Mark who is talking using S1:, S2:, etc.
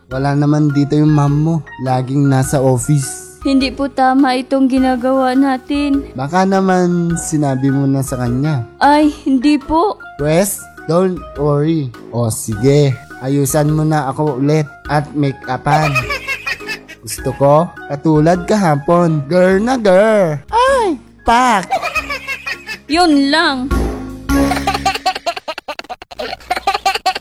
S1: Wala naman dito yung mom mo. Laging nasa office.
S2: Hindi po tama itong ginagawa natin.
S1: Baka naman sinabi mo na sa kanya.
S2: Ay, hindi po.
S1: Pwes, don't worry. O sige, ayusan mo na ako ulit at make-upan. Gusto ko, katulad kahapon. Girl na girl. Ay, pak!
S2: Yun lang.